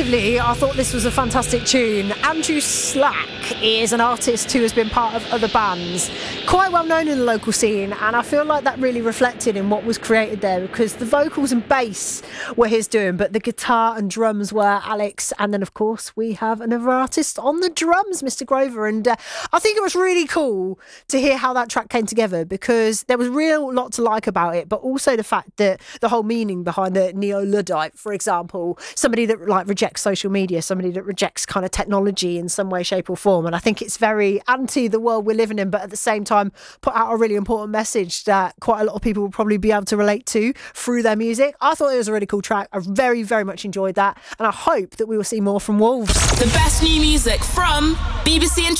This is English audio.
creatively, I thought this was a fantastic tune. Andrew Slack is an artist who has been part of other bands, quite well known in the local scene, and I feel like that really reflected in what was created there, because the vocals and bass were his doing, but the guitar and drums were Alex, and then of course we have another artist on the drums, Mr. Grover, and I think it was really cool to hear how that track came together, because there was a real lot to like about it, but also the fact that the whole meaning behind the neo-Luddite, for example, somebody that like rejects social media, somebody that rejects kind of technology in some way, shape or form. And I think it's very anti the world we're living in, but at the same time put out a really important message that quite a lot of people will probably be able to relate to through their music. I thought it was a really cool track. I very, very much enjoyed that. And I hope that we will see more from Wolves. The best new music from BBC and